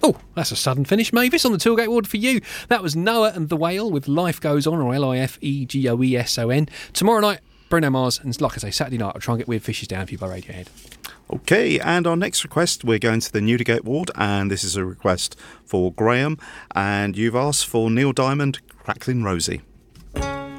Oh, that's a sudden finish, Mavis, on the Toolgate Award for you. That was Noah and the Whale with Life Goes On, or Lifegoeson. Tomorrow night, Bruno Mars, and like I say, Saturday night, I'll try and get Weird Fishes down for you by Radiohead. OK, and our next request, we're going to the Newdigate Ward, and this is a request for Graham, and you've asked for Neil Diamond, Crackling Rosie.